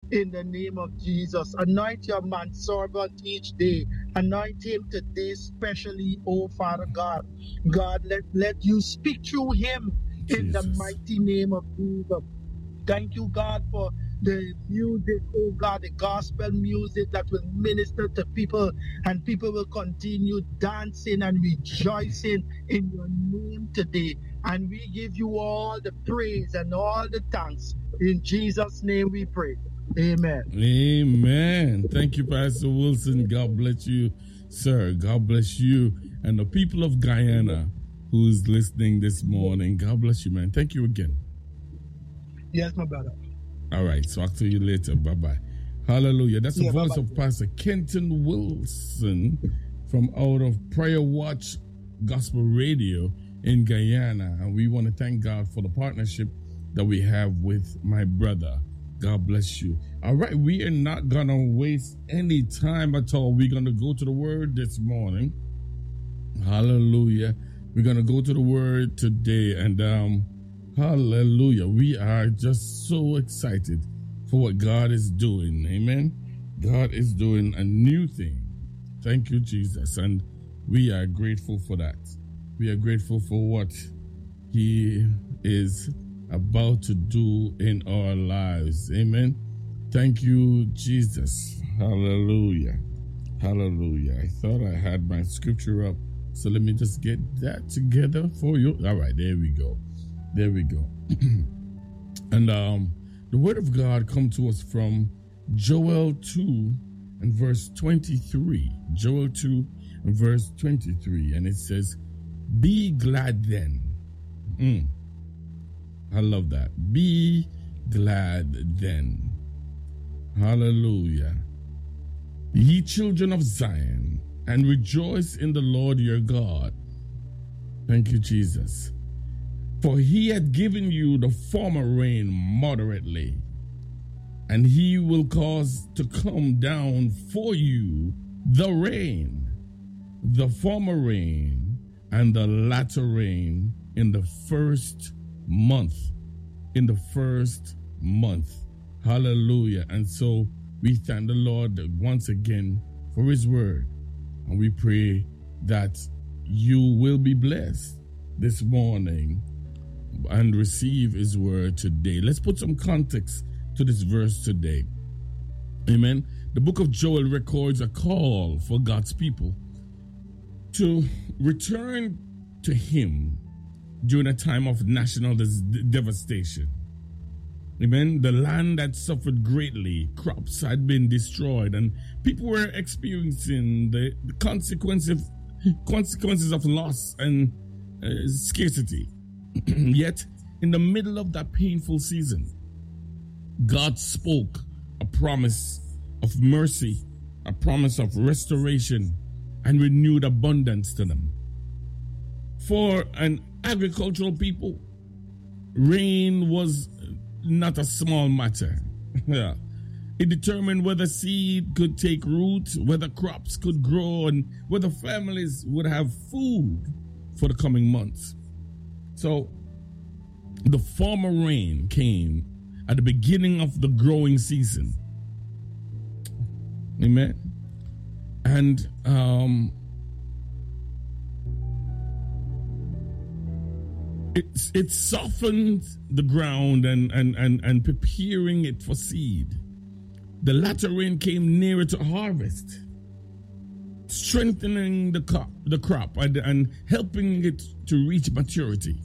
in the name of Jesus. Anoint your manservant each day. Anoint him today, especially, oh Father God. God, let you speak through him in the Jesus. mighty name of Jesus. Thank you, God, for the music, oh God, the gospel music that will minister to people, and people will continue dancing and rejoicing in your name today. And we give you all the praise and all the thanks. In Jesus' name we pray. Amen. Amen. Thank you, Pastor Wilson. God bless you, sir. God bless you. And the people of Guyana who is listening this morning, God bless you, man. Thank you again. Yes, my brother. All right. Talk to you later. Bye-bye. Hallelujah. That's the voice of Pastor Kenton Wilson from out of Prayer Watch Gospel Radio in Guyana. And we want to thank God for the partnership that we have with my brother. God bless you. All right. We are not going to waste any time at all. We're going to go to the word this morning. Hallelujah. We're going to go to the word today. And hallelujah. We are just so excited for what God is doing. Amen. God is doing a new thing. Thank you, Jesus. And we are grateful for that. We are grateful for what he is about to do in our lives. Amen. Thank you, Jesus. Hallelujah. Hallelujah. I thought I had my scripture up. So let me just get that together for you. All right, there we go. There we go. And the word of God comes to us from Joel 2 and verse 23. Joel 2 and verse 23. And it says, be glad then. I love that. Be glad then. Hallelujah. Ye children of Zion, and rejoice in the Lord your God. Thank you, Jesus. For he had given you the former rain moderately, and he will cause to come down for you the rain, the former rain, and the latter rain in the first month. In the first month. Hallelujah. And so we thank the Lord once again for his word. And we pray that you will be blessed this morning and receive his word today. Let's put some context to this verse today. Amen. The book of Joel records a call for God's people to return to him during a time of national devastation. Amen. The land had suffered greatly. Crops had been destroyed, and people were experiencing the consequences of loss and scarcity. Yet, in the middle of that painful season, God spoke a promise of mercy, a promise of restoration, and renewed abundance to them. For an agricultural people, rain was not a small matter. Yeah. It determined whether seed could take root, whether crops could grow, and whether families would have food for the coming months. So, the former rain came at the beginning of the growing season. Amen. And it softened the ground and preparing it for seed. The latter rain came nearer to harvest, strengthening the crop and helping it to reach maturity.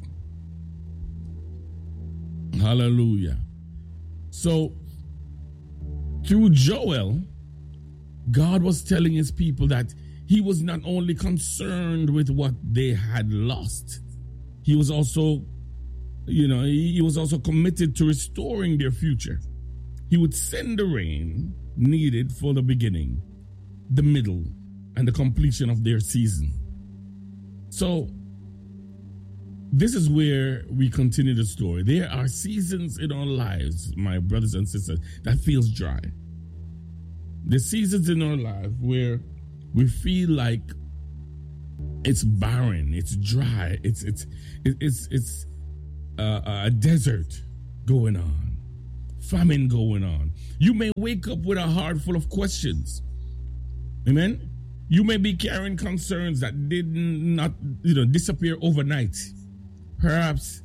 Hallelujah. So, through Joel, God was telling his people that he was not only concerned with what they had lost, he was also, he was also committed to restoring their future. He would send the rain needed for the beginning, the middle, and the completion of their season. So, this is where we continue the story. There are seasons in our lives, my brothers and sisters, that feels dry. The seasons in our life where we feel like it's barren, it's dry, it's a desert going on. famine going on. You may wake up with a heart full of questions. Amen. You may be carrying concerns that did not, disappear overnight. Perhaps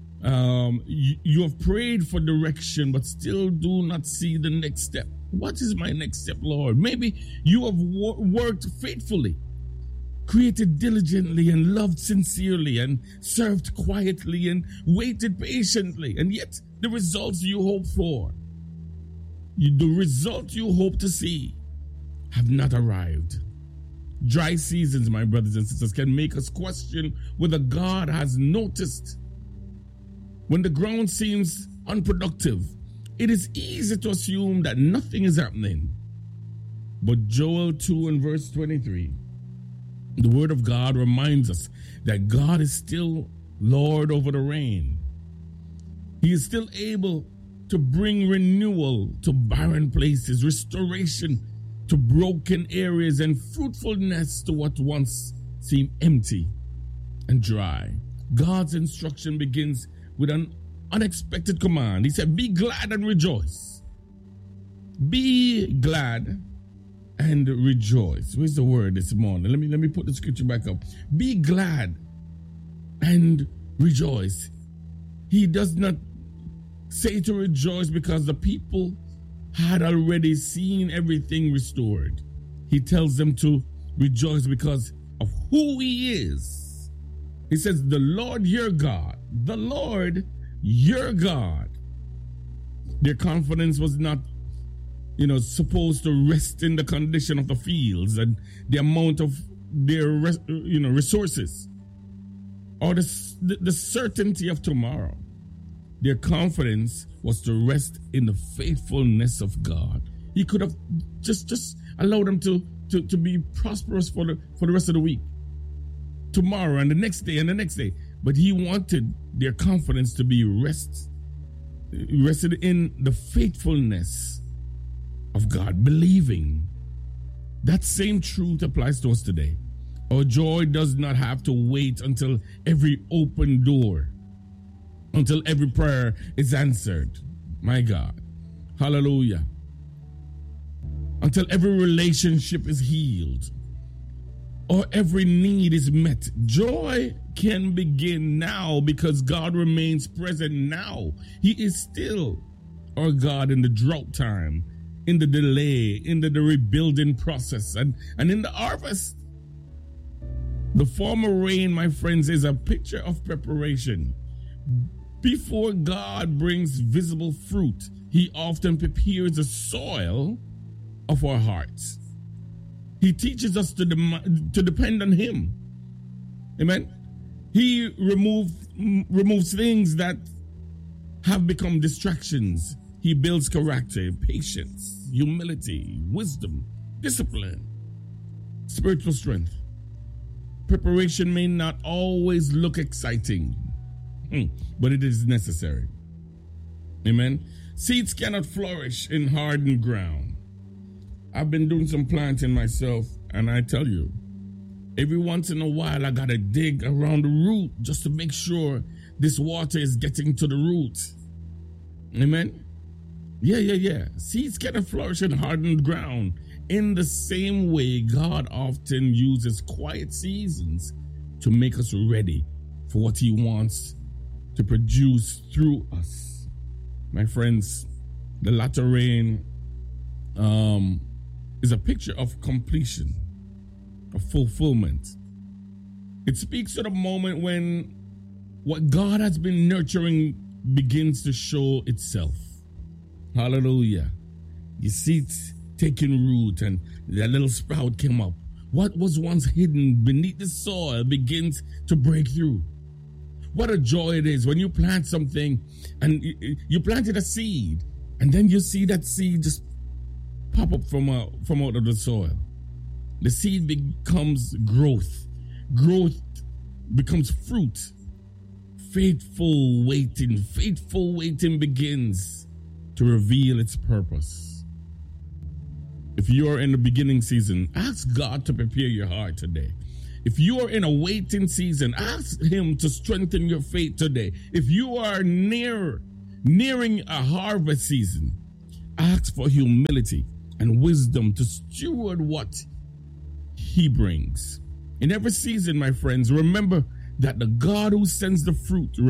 you have prayed for direction, but still do not see the next step. What is my next step, Lord? Maybe you have worked faithfully, created diligently, and loved sincerely, and served quietly, and waited patiently, and yet the results you hope for, the result you hope to see, have not arrived. Dry seasons, my brothers and sisters, can make us question whether God has noticed. When the ground seems unproductive, it is easy to assume that nothing is happening. But Joel 2 and verse 23, the word of God reminds us that God is still Lord over the rain. He is still able to bring renewal to barren places, restoration to broken areas, and fruitfulness to what once seemed empty and dry. God's instruction begins with an unexpected command. He said, be glad and rejoice. Be glad and rejoice. Where's the word this morning? Let me put the scripture back up. Be glad and rejoice. He does not say to rejoice because the people had already seen everything restored. He tells them to rejoice because of who he is. He says, the Lord your God, the Lord your God. Their confidence was not, supposed to rest in the condition of the fields and the amount of their, resources or the certainty of tomorrow. Their confidence was to rest in the faithfulness of God. He could have just allowed them to be prosperous for the rest of the week, tomorrow and the next day and the next day. But he wanted their confidence to be rested in the faithfulness of God, believing. That same truth applies to us today. Our joy does not have to wait until every open door, until every prayer is answered. My God. Hallelujah. Until every relationship is healed or every need is met. Joy can begin now because God remains present now. He is still our God in the drought time, in the delay, in the rebuilding process, and in the harvest. The former rain, my friends, is a picture of preparation. Before God brings visible fruit, he often prepares the soil of our hearts. He teaches us to depend on him. Amen. He removes things that have become distractions. He builds character, patience, humility, wisdom, discipline, spiritual strength. Preparation may not always look exciting, but it is necessary. Amen. Seeds cannot flourish in hardened ground. I've been doing some planting myself, and I tell you, every once in a while I gotta dig around the root just to make sure this water is getting to the root. Amen. Yeah. Seeds cannot flourish in hardened ground. In the same way, God often uses quiet seasons to make us ready for what he wants to produce through us. My friends, the latter rain is a picture of completion, of fulfillment. It speaks to the moment when what God has been nurturing begins to show itself. Hallelujah. You see it taking root and that little sprout came up. What was once hidden beneath the soil begins to break through. What a joy it is when you plant something and you planted a seed and then you see that seed just pop up from out of the soil. The seed becomes growth. Growth becomes fruit. Faithful waiting begins to reveal its purpose. If you are in the beginning season, ask God to prepare your heart today. If you are in a waiting season, ask him to strengthen your faith today. If you are near nearing a harvest season, ask for humility and wisdom to steward what he brings. In every season, my friends, remember that the God who sends the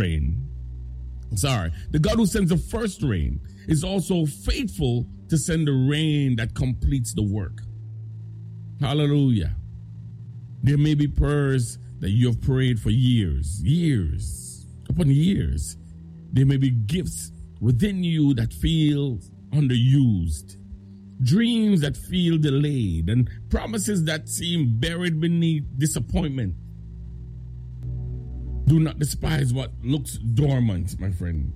God who sends the first rain is also faithful to send the rain that completes the work. Hallelujah. There may be prayers that you have prayed for years upon years. There may be gifts within you that feel underused, dreams that feel delayed, and promises that seem buried beneath disappointment. Do not despise what looks dormant, my friend.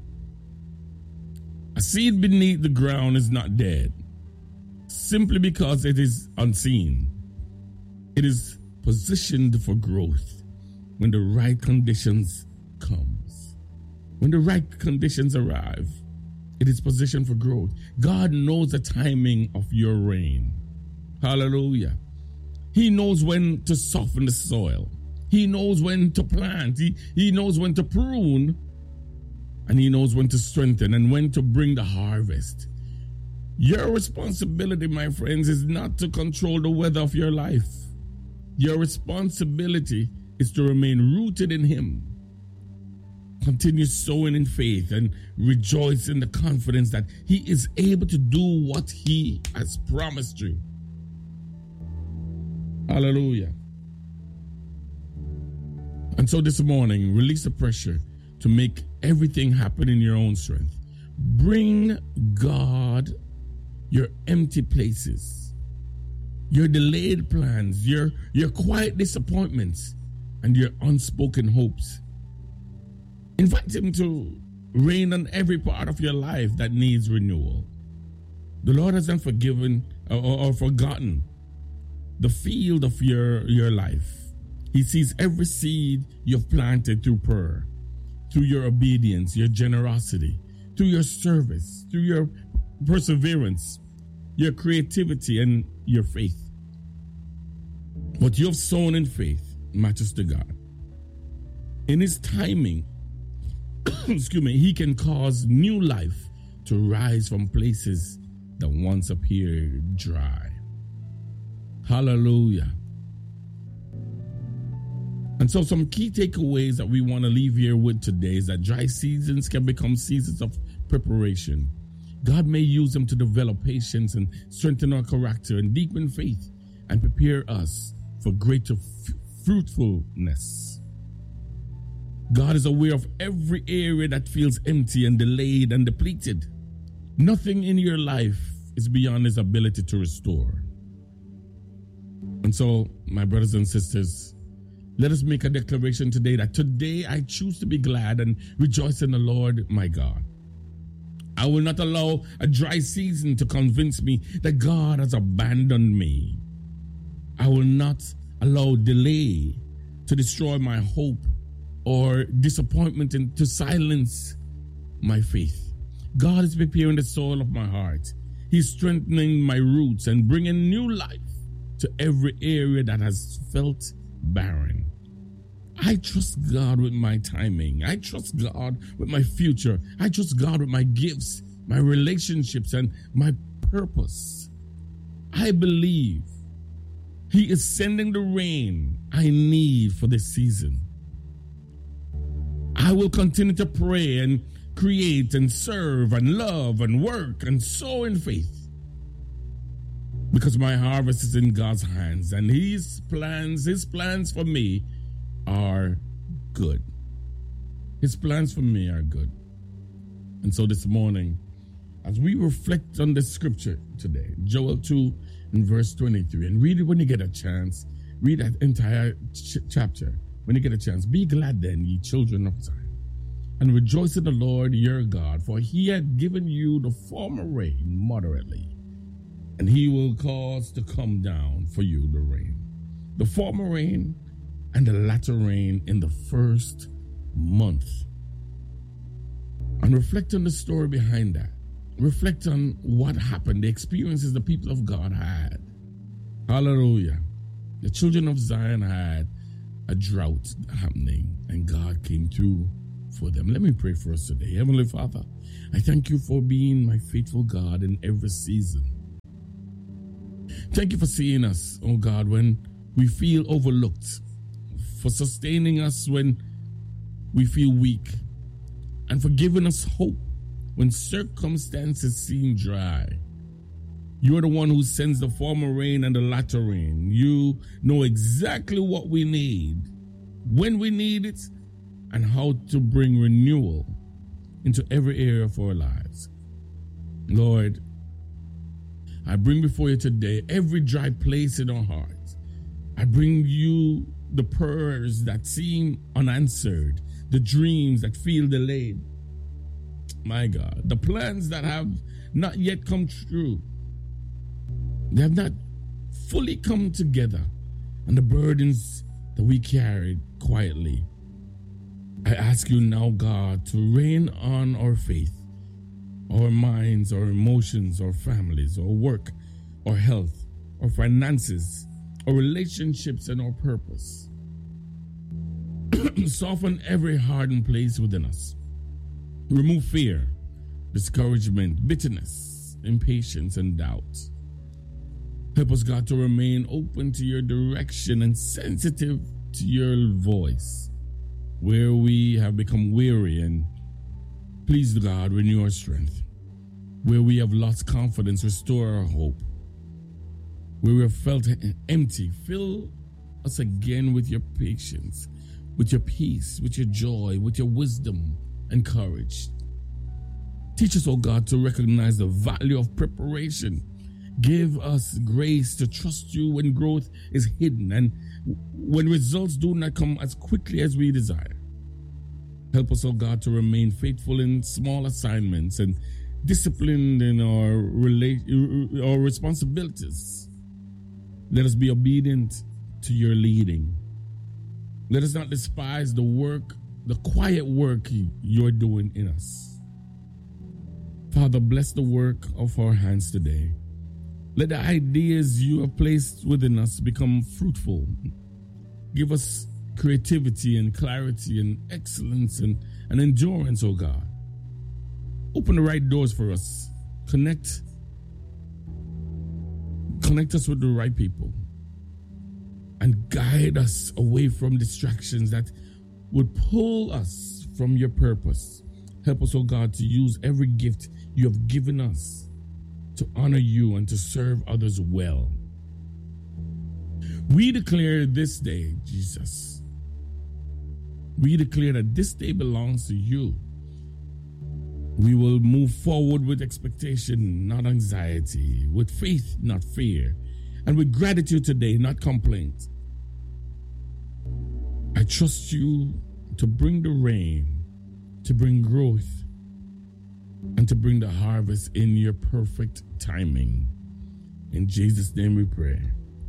A seed beneath the ground is not dead simply because it is unseen. It is positioned for growth when the right conditions comes. When the right conditions arrive, it is positioned for growth. God knows the timing of your rain. Hallelujah. He knows when to soften the soil. He knows when to plant. He knows when to prune. And he knows when to strengthen and when to bring the harvest. Your responsibility, my friends, is not to control the weather of your life. Your responsibility is to remain rooted in him. Continue sowing in faith and rejoice in the confidence that he is able to do what he has promised you. Hallelujah. And so this morning, release the pressure to make everything happen in your own strength. Bring God your empty places, your delayed plans, your quiet disappointments, and your unspoken hopes. Invite him to reign on every part of your life that needs renewal. The Lord hasn't forgiven or forgotten the field of your life. He sees every seed you've planted through prayer, through your obedience, your generosity, through your service, through your perseverance, your creativity, and your faith. What you have sown in faith matters to God. In his timing, he can cause new life to rise from places that once appeared dry. Hallelujah. And so some key takeaways that we want to leave here with today is that dry seasons can become seasons of preparation. God may use them to develop patience and strengthen our character and deepen faith and prepare us for greater fruitfulness. God is aware of every area that feels empty and delayed and depleted. Nothing in your life is beyond his ability to restore. And so, my brothers and sisters, let us make a declaration today that today I choose to be glad and rejoice in the Lord my God. I will not allow a dry season to convince me that God has abandoned me. I will not allow delay to destroy my hope or disappointment and to silence my faith. God is preparing the soil of my heart. He's strengthening my roots and bringing new life to every area that has felt barren. I trust God with my timing. I trust God with my future. I trust God with my gifts, my relationships, and my purpose. I believe he is sending the rain I need for this season. I will continue to pray and create and serve and love and work and sow in faith, because my harvest is in God's hands and his plans for me are good. His plans for me are good. And so this morning, as we reflect on the scripture today, Joel 2 and verse 23, and read it when you get a chance. Read that entire chapter when you get a chance. Be glad then, ye children of Zion, and rejoice in the Lord your God, for he had given you the former rain moderately, and he will cause to come down for you the rain, the former rain and the latter rain in the first month. And reflect on the story behind that. Reflect on what happened, the experiences the people of God had. Hallelujah. The children of Zion had a drought happening, and God came through for them. Let me pray for us today. Heavenly Father, I thank you for being my faithful God in every season. Thank you for seeing us, oh God, when we feel overlooked, for sustaining us when we feel weak, and for giving us hope when circumstances seem dry. You are the one who sends the former rain and the latter rain. You know exactly what we need, when we need it, and how to bring renewal into every area of our lives. Lord, I bring before you today every dry place in our hearts. I bring you the prayers that seem unanswered, the dreams that feel delayed. My God, the plans that have not yet come true. They have not fully come together, and the burdens that we carried quietly. I ask you now, God, to rain on our faith, our minds, our emotions, our families, our work, our health, our finances, our relationships, and our purpose. Soften every hardened place within us. Remove fear, discouragement, bitterness, impatience, and doubt. Help us, God, to remain open to your direction and sensitive to your voice. Where we have become weary, and please, God, renew our strength. Where we have lost confidence, restore our hope. Where we have felt empty, fill us again with your patience, with your peace, with your joy, with your wisdom and courage. Teach us, oh God, to recognize the value of preparation. Give us grace to trust you when growth is hidden and when results do not come as quickly as we desire. Help us, oh God, to remain faithful in small assignments and disciplined in our responsibilities. Let us be obedient to your leading. Let us not despise the work, the quiet work you're doing in us. Father, bless the work of our hands today. Let the ideas you have placed within us become fruitful. Give us creativity and clarity and excellence and endurance, oh God. Open the right doors for us. Connect us with the right people. And guide us away from distractions that would pull us from your purpose. Help us, oh God, to use every gift you have given us to honor you and to serve others well. We declare this day, Jesus. We declare that this day belongs to you. We will move forward with expectation, not anxiety, with faith, not fear, and with gratitude today, not complaint. I trust you to bring the rain, to bring growth, and to bring the harvest in your perfect timing. In Jesus' name we pray.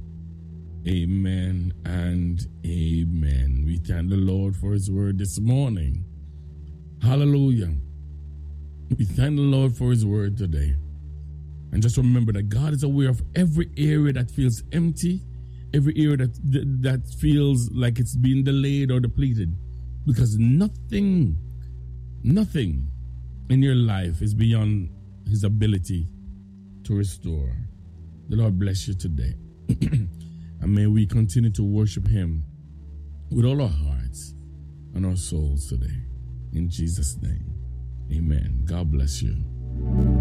Amen and amen. We thank the Lord for his word this morning. Hallelujah. We thank the Lord for his word today. And just remember that God is aware of every area that feels empty, every area that feels like it's being delayed or depleted. Because nothing in your life is beyond his ability to restore. The Lord bless you today. And may we continue to worship him with all our hearts and our souls today. In Jesus' name, amen. God bless you.